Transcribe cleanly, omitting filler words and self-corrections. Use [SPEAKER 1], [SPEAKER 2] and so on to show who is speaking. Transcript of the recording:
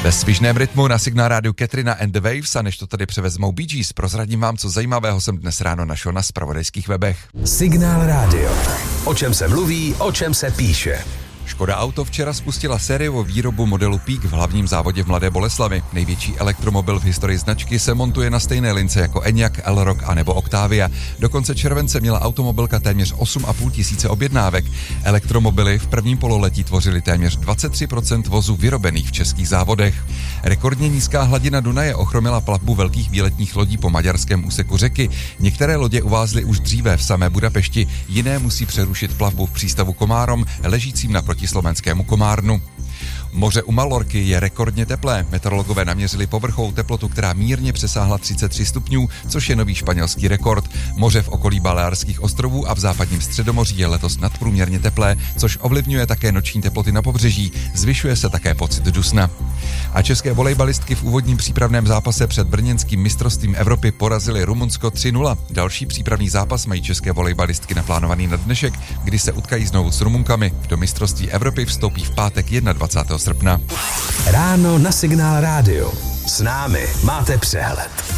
[SPEAKER 1] Ve svižném rytmu na Signál rádiu Katrina and the Waves, a než to tady převezmou Bee Gees, prozradím vám, co zajímavého jsem dnes ráno našel na zpravodajských webech.
[SPEAKER 2] Signál rádio. O čem se mluví, o čem se píše.
[SPEAKER 1] Škoda Auto včera spustila sériovou výrobu modelu Peak v hlavním závodě v Mladé Boleslavi. Největší elektromobil v historii značky se montuje na stejné lince jako Enyaq, Elroq a nebo Octavia. Do konce července měla automobilka téměř 8,5 tisíce objednávek. Elektromobily v prvním pololetí tvořily téměř 23% vozů vyrobených v českých závodech. Rekordně nízká hladina Dunaje ochromila plavbu velkých výletních lodí po maďarském úseku řeky. Některé lodě uvázly už dříve v samé Budapešti, jiné musí přerušit plavbu v přístavu Komárom, ležícím naproti slovenskému Komárnu. Moře u Malorky je rekordně teplé. Meteorologové naměřili povrchovou teplotu, která mírně přesáhla 33 stupňů, což je nový španělský rekord. Moře v okolí Baleárských ostrovů a v západním Středomoří je letos nadprůměrně teplé, což ovlivňuje také noční teploty na pobřeží. Zvyšuje se také pocit dusna. A české volejbalistky v úvodním přípravném zápase před brněnským mistrovstvím Evropy porazily Rumunsko 3-0. Další přípravný zápas mají české volejbalistky naplánovaný na dnešek, kdy se utkají znovu s Rumunkami. Do mistrovství Evropy vstoupí v pátek 21. srpna.
[SPEAKER 2] Ráno na Signál rádio. S námi máte přehled.